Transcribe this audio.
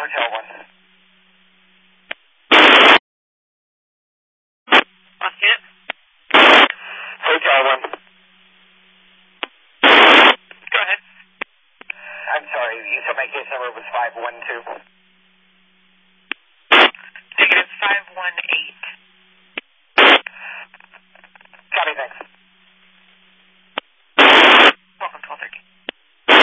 Hotel 1. Lost unit. Hotel 1. Go ahead. I'm sorry, you said my case number was 512. Negative 518.